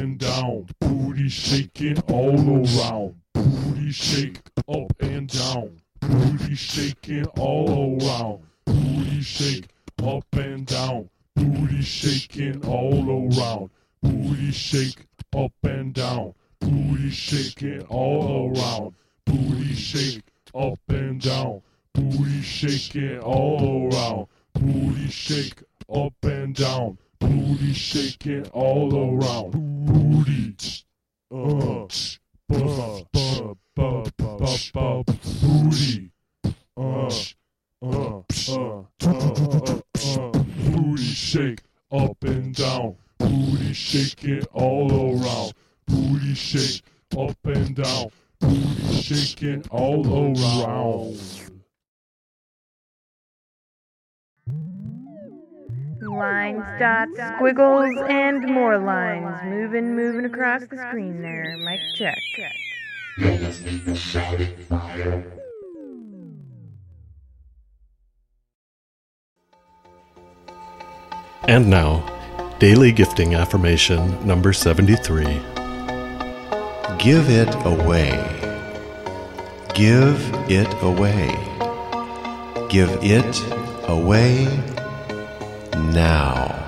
and down, booty shaking all around. Booty shake up and down, booty shaking all around. Booty shake up and down, booty shaking all around. Booty shake up and down, booty shaking all around. Booty shake up and down, booty shaking all around. Booty shake up and down, booty shaking all around. Booty, booty, booty shake up and down, booty shaking all around. Booty shake up and down, booty shaking all around. Lines, dots, squiggles, and more lines. Moving across the screen there. Mic check. And now, Daily Gifting Affirmation number 73. Give it away. Give it away. Give it away now.